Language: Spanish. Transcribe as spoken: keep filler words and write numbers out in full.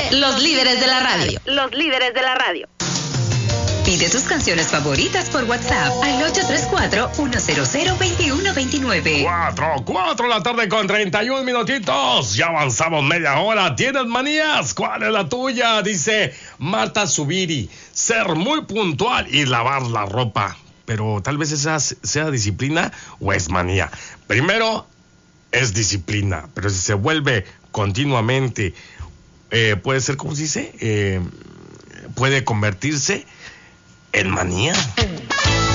Los líderes de la radio. Los líderes de la radio. Pide tus canciones favoritas por WhatsApp al ocho tres cuatro, uno cero cero, dos uno dos nueve. Cuatro, cuatro de la tarde con treinta y un minutitos. Ya avanzamos media hora. ¿Tienes manías? ¿Cuál es la tuya? Dice Marta Zubiri. Ser muy puntual y lavar la ropa. Pero tal vez esa sea disciplina o es manía. Primero es disciplina, pero si se vuelve continuamente, eh, puede ser, ¿cómo se dice? Eh, puede convertirse en manía.